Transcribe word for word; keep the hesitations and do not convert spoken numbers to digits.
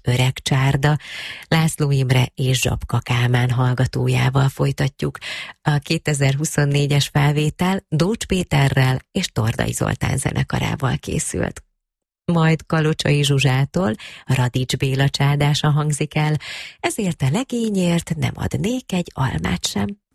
Öreg csárda, László Imre és Zsapka Kálmán hallgatójával folytatjuk. A kétezer-huszonnégyes felvétel Dócs Péterrel és Tordai Zoltán zenekarával készült. Majd Kalocsai Zsuzsától Radics Béla csádása hangzik el, ezért a legényért nem adnék egy almát sem.